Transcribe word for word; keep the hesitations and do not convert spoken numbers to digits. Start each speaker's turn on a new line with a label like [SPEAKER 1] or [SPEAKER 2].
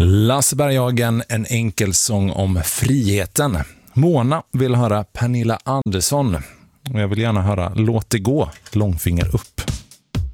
[SPEAKER 1] Lasse Berghagen, en enkel sång om friheten. Mona vill höra Pernilla Andersson. Och jag vill gärna höra Låt det gå, långfinger upp.